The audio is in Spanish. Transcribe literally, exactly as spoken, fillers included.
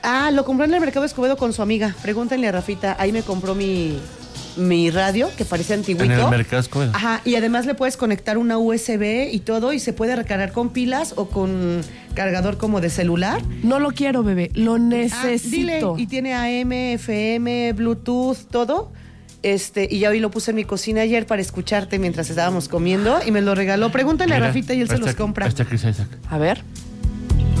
Ah, lo compró en el Mercado Escobedo con su amiga. Pregúntenle a Rafita. Ahí me compró mi, mi radio, que parece antiguito. En el Mercado Escobedo. Ajá, y además le puedes conectar una U S B y todo, y se puede recargar con pilas o con cargador como de celular. No lo quiero, bebé, lo necesito. Ah, dile, y tiene A M, F M, Bluetooth, todo. Este, y ya hoy lo puse en mi cocina ayer para escucharte mientras estábamos comiendo y me lo regaló. Pregúntale Mira, a Rafita y él se está- los compra. Está Chris Isaac. A ver.